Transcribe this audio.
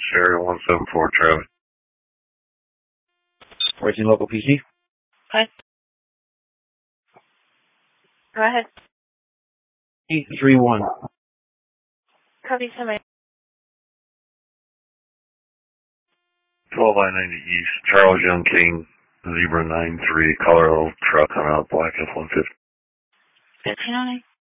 Sierra 174, Charlie. Racing local PC. Hi. Go ahead. 831. Copy, somebody. 12 I-90 East, Charles Young King, Zebra 93, Colorado truck on out, black F-150. 1509.